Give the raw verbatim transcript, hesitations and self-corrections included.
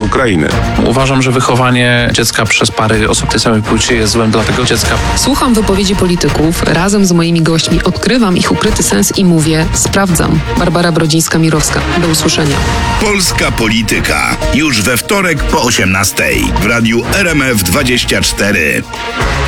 Ukrainy. Uważam, że wychowanie dziecka przez pary osób tej samej płci jest złem dla tego dziecka. Słucham wypowiedzi polityków, razem z moimi gośćmi odkrywam ich ukryty sens i mówię, sprawdzam. Barbara Brodzińska-Mirowska. Do usłyszenia. Polska Polityka. Już we wtorek po osiemnastej w radiu R M F dwadzieścia cztery.